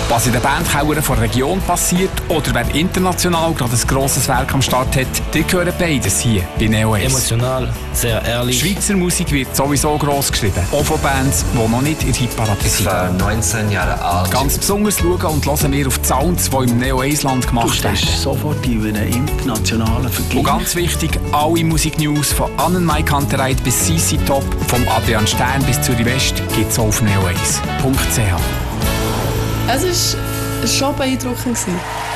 Was in den Bandkellern der Region passiert oder wer international gerade ein grosses Werk am Start hat, die hören beides hier bei Neo Ace. Emotional, sehr ehrlich. Schweizer Musik wird sowieso gross geschrieben, auch von Bands, die noch nicht in der Hitparade sind. Ich war 19 Jahre alt. Ganz besonders schauen und hören wir auf die Sounds, die im Neo Ace Land gemacht werden. Du stehst sofort in einem internationalen Vergleich. Und ganz wichtig, alle Musiknews von Annenmai Kantereit bis CC Top, vom Adrian Stern bis Zürich West, gibt es auf neoace.ch. Es war schon beeindruckend.